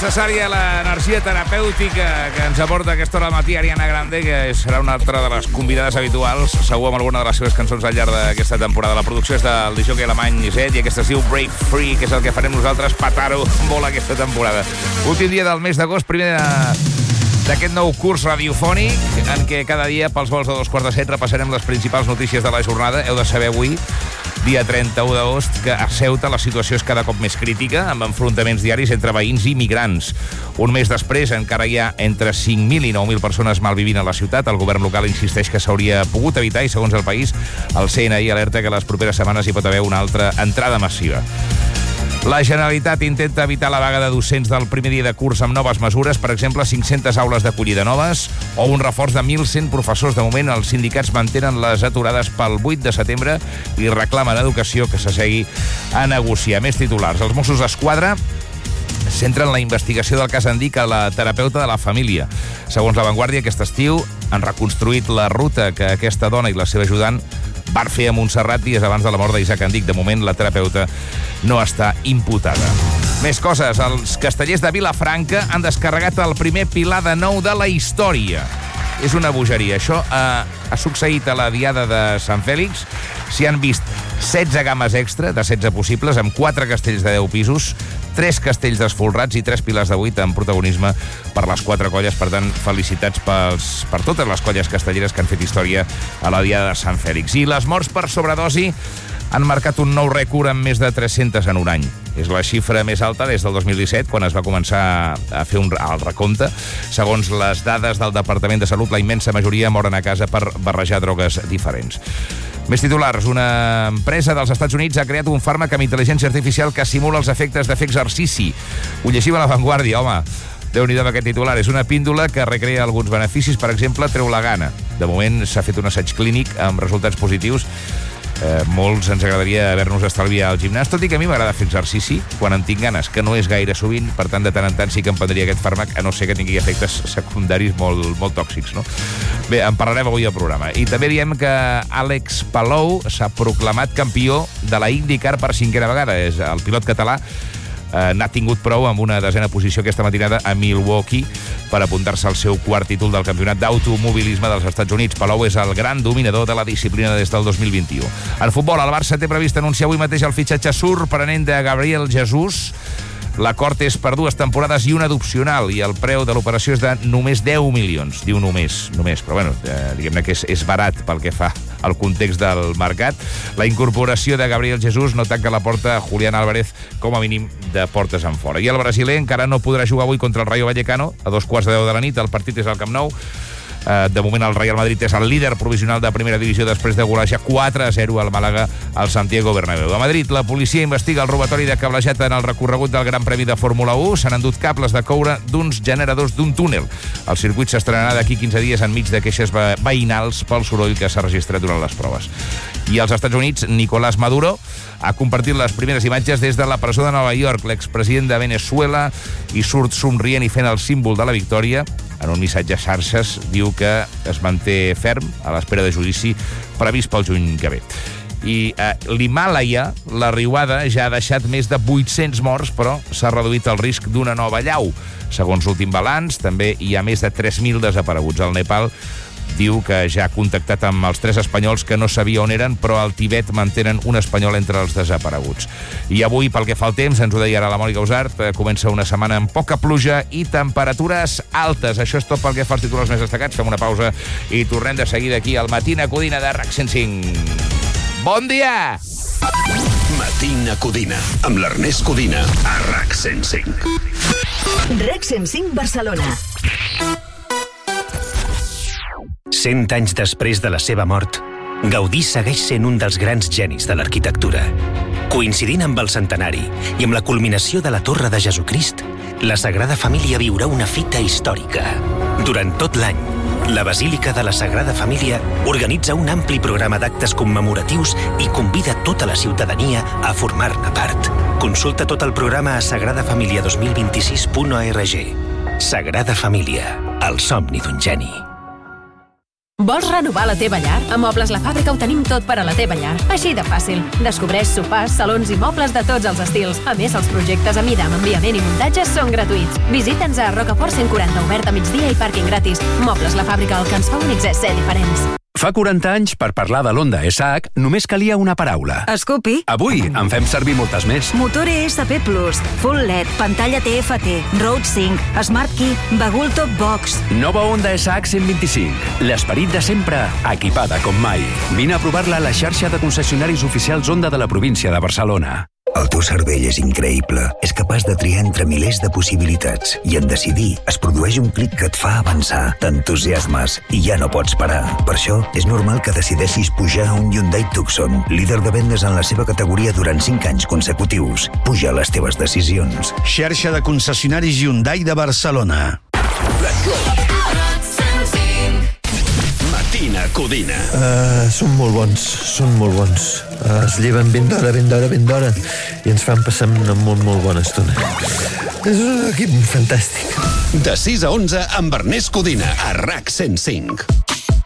necessària l'energia terapèutica que ens aporta aquesta hora al matí Ariana Grande, que serà una altra de les convidades habituals, segur amb alguna de les seves cançons al llarg d'aquesta temporada. La producció és del disjockey alemany Zed i aquesta es diu Break Free, que és el que farem nosaltres, patar-ho molt aquesta temporada. Últim dia del mes d'agost, primer d'aquest nou curs radiofònic en què cada dia, pels vols de 2:45, repassarem les principals notícies de la jornada. Heu de saber avui, dia 31 d'agost, que a Ceuta la situació és cada cop més crítica, amb enfrontaments diaris entre veïns i migrants. Un mes després encara hi ha entre 5.000 i 9.000 persones malvivint a la ciutat. El govern local insisteix que s'hauria pogut evitar i, segons el país, el CNI alerta que les properes setmanes hi pot haver una altra entrada massiva. La Generalitat intenta evitar la vaga de docents del primer dia de curs amb noves mesures, per exemple, 500 aules d'acollida noves o un reforç de 1.100 professors. De moment, els sindicats mantenen les aturades pel 8 de setembre i reclamen a Educació que s'assegui a negociar. Més titulars. Els Mossos d'Esquadra centren la investigació del cas Andic a la terapeuta de la família. Segons La Vanguardia, aquest estiu han reconstruït la ruta que aquesta dona i la seva ajudant van fer a Montserrat dies abans de la mort d'Isaac Andic. De moment, la terapeuta no està imputada. Més coses. Els castellers de Vilafranca han descarregat el primer pilar de nou de la història. És una bogeria. Això ha succeït a la Diada de Sant Fèlix. S'hi han vist 16 games extra, de 16 possibles, amb 4 castells de 10 pisos, 3 castells desfolrats i 3 pilars de 8 amb protagonisme per les 4 colles. Per tant, felicitats per totes les colles castelleres que han fet història a la Diada de Sant Fèlix. I les morts per sobredosi han marcat un nou rècord amb més de 300 en un any. És la xifra més alta des del 2017, quan es va començar a fer el recompte. Segons les dades del Departament de Salut, la immensa majoria moren a casa per barrejar drogues diferents. Més titulars. Una empresa dels Estats Units ha creat un fàrmac amb intel·ligència artificial que simula els efectes de fer exercici. Ho llegim a La Vanguardia, home. Déu-n'hi-do amb aquest titular. És una píndola que recrea alguns beneficis. Per exemple, treu la gana. De moment s'ha fet un assaig clínic amb resultats positius. Molts ens agradaria haver-nos estalviat al gimnàs, tot i que a mi m'agrada fer exercici quan en tinc ganes, que no és gaire sovint, per tant, de tant en tant sí que em prendria aquest fàrmac, a no ser que tingui efectes secundaris molt tòxics, no? Bé, en parlarem avui al programa. I també diem que Àlex Palou s'ha proclamat campió de la IndyCar per 5a vegada. És el pilot català. N'ha tingut prou amb una 10a posició aquesta matinada a Milwaukee per apuntar-se al seu quart títol del campionat d'automobilisme dels Estats Units. Palou és el gran dominador de la disciplina des del 2021. En futbol, el Barça té previst anunciar avui mateix el fitxatge sorprenent de Gabriel Jesús. L'acord és per 2 temporades i una d'opcional, i el preu de l'operació és de només 10 milions. Diu només, però bueno, diguem-ne que és barat pel que fa al context del mercat. La incorporació de Gabriel Jesús no tanca la porta a Julián Álvarez, com a mínim de portes en fora. I el brasiler encara no podrà jugar avui contra el Rayo Vallecano a 2:15 de la nit. El partit és al Camp Nou. De moment el Real Madrid és el líder provisional de primera divisió després de golejar 4-0 al Màlaga al Santiago Bernabéu. A Madrid, la policia investiga el robatori de cablejat en el recorregut del Gran Premi de Fórmula 1. S'han endut cables de coure d'uns generadors d'un túnel. El circuit s'estrenarà d'aquí 15 dies enmig de queixes veïnals pel soroll que s'ha registrat durant les proves. I als Estats Units, Nicolás Maduro ha compartit les primeres imatges des de la presó de Nova York. L'expresident de Venezuela hi surt somrient i fent el símbol de la victòria. En un missatge a xarxes diu que es manté ferm a l'espera de judici previst pel juny que ve. I a l'Himàlaia, la riuada ja ha deixat més de 800 morts, però s'ha reduït el risc d'una nova allau. Segons l'últim balanç, també hi ha més de 3.000 desapareguts. El Nepal diu que ja ha contactat amb els 3 espanyols que no sabia on eren, però al Tibet mantenen un espanyol entre els desapareguts. I avui, pel que fa al temps, ens ho deia ara la Mònica Usart, comença una setmana amb poca pluja i temperatures altes. Això és tot pel que fa als titulars més destacats. Fem una pausa i tornem de seguida aquí al Matina Codina de RAC 105. Bon dia! Matina Codina, amb l'Ernest Codina, a RAC 105. RAC 105 Barcelona. 100 anys després de la seva mort, Gaudí segueix sent un dels grans genis de l'arquitectura. Coincidint amb el centenari i amb la culminació de la Torre de Jesucrist, la Sagrada Família viurà una fita històrica. Durant tot l'any, la Basílica de la Sagrada Família organitza un ampli programa d'actes commemoratius i convida tota la ciutadania a formar-ne part. Consulta tot el programa a sagradafamilia2026.org. Sagrada Família, el somni d'un geni. Vols renovar la teva llar? A Mobles La Fàbrica ho tenim tot per a la teva llar. Així de fàcil. Descobreix sofàs, salons i mobles de tots els estils. A més, els projectes a mida amb enviament i muntatge són gratuïts. Visita'ns a Rocafort 140, obert a migdia i pàrquing gratis. Mobles La Fàbrica, el que ens fa únics és ser diferents. Fa 40 anys, per parlar de l'Honda SH, només calia una paraula. Scoopy. Avui en fem servir moltes més. Motor ESP+, Full LED, pantalla TFT, Road Sync, Smart Key, Bagul Top Box. Nova Honda SH 125. L'esperit de sempre, equipada com mai. Vine a provar-la a la xarxa de concessionaris oficials Honda de la província de Barcelona. El teu cervell és increïble. És capaç de triar entre milers de possibilitats. I en decidir es produeix un clic que et fa avançar. T'entusiasmes i ja no pots parar. Per això, és normal que decideixis pujar a un Hyundai Tucson, líder de vendes en la seva categoria durant 5 anys consecutius. Puja les teves decisions. Xarxa de concessionaris Hyundai de Barcelona. Matina Codina. Són molt bons. Es lleven ben d'hora i ens fan passar una molt bona estona. És un equip fantàstic. De 6 a 11 amb Ernest Codina a RAC 105.